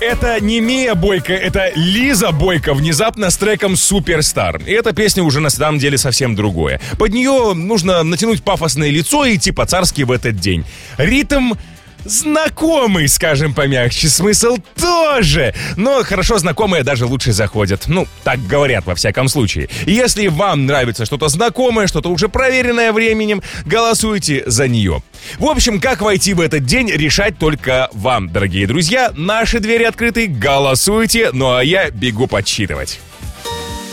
Это не Мия Бойко, это Лиза Бойко внезапно с треком «Суперстар». И эта песня уже на самом деле совсем другое. Под нее нужно натянуть пафосное лицо и идти по-царски в этот день. Ритм знакомый, скажем помягче, смысл тоже. Но хорошо знакомые даже лучше заходят. Ну, так говорят во всяком случае. И если вам нравится что-то знакомое, что-то уже проверенное временем, голосуйте за нее. В общем, как войти в этот день, решать только вам, дорогие друзья. Наши двери открыты, голосуйте, ну а я бегу подсчитывать.